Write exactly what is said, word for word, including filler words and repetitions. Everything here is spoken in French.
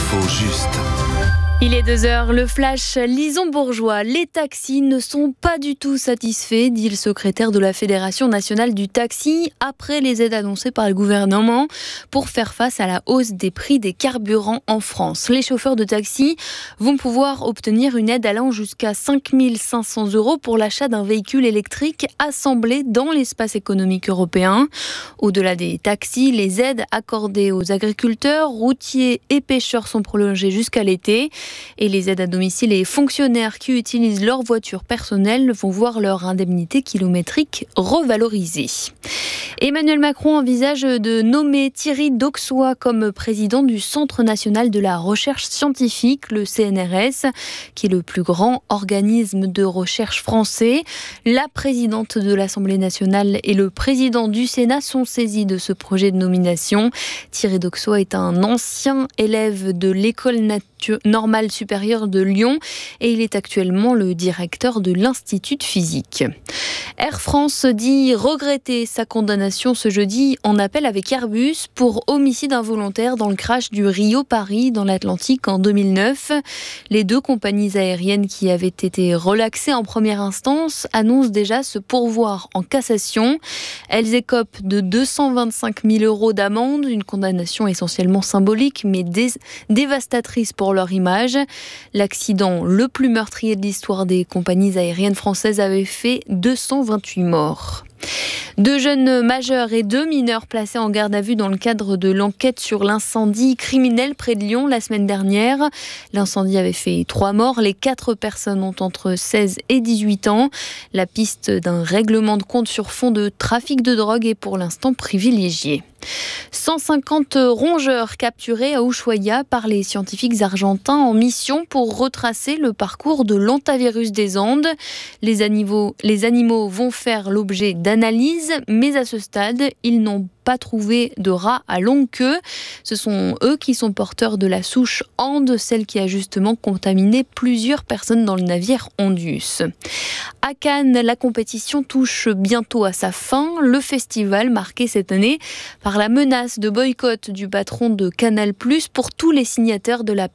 L'info juste. Il est deux heures, le flash Lison Bourgeois. Les taxis ne sont pas du tout satisfaits, dit le secrétaire de la Fédération nationale du taxi, après les aides annoncées par le gouvernement pour faire face à la hausse des prix des carburants en France. Les chauffeurs de taxi vont pouvoir obtenir une aide allant jusqu'à cinq mille cinq cents euros pour l'achat d'un véhicule électrique assemblé dans l'espace économique européen. Au-delà des taxis, les aides accordées aux agriculteurs, routiers et pêcheurs sont prolongées jusqu'à l'été. Et les aides à domicile et fonctionnaires qui utilisent leur voiture personnelle vont voir leur indemnité kilométrique revalorisée. Emmanuel Macron envisage de nommer Thierry Dauxois comme président du Centre national de la recherche scientifique, le C N R S, qui est le plus grand organisme de recherche français. La présidente de l'Assemblée nationale et le président du Sénat sont saisis de ce projet de nomination. Thierry Dauxois est un ancien élève de l'école normale supérieure de Lyon et il est actuellement le directeur de l'Institut de physique. Air France dit regretter sa condamnation ce jeudi en appel avec Airbus pour homicide involontaire dans le crash du Rio-Paris dans l'Atlantique en deux mille neuf. Les deux compagnies aériennes qui avaient été relaxées en première instance annoncent déjà se pourvoir en cassation. Elles écopent de deux cent vingt-cinq mille euros d'amende, une condamnation essentiellement symbolique mais dé- dévastatrice pour leur image. L'accident le plus meurtrier de l'histoire des compagnies aériennes françaises avait fait deux cent vingt-huit morts. Deux jeunes majeurs et deux mineurs placés en garde à vue dans le cadre de l'enquête sur l'incendie criminel près de Lyon la semaine dernière. L'incendie avait fait trois morts. Les quatre personnes ont entre seize et dix-huit ans. La piste d'un règlement de compte sur fond de trafic de drogue est pour l'instant privilégiée. cent cinquante rongeurs capturés à Ushuaia par les scientifiques argentins en mission pour retracer le parcours de l'hantavirus des Andes. Les animaux, les animaux vont faire l'objet d'analyses, mais à ce stade, ils n'ont pas trouvé de rats à longue queue. Ce sont eux qui sont porteurs de la souche Ande, celle qui a justement contaminé plusieurs personnes dans le navire Ondus. À Cannes, la compétition touche bientôt à sa fin. Le festival marqué cette année par la menace de boycott du patron de Canal+ pour tous les signataires de la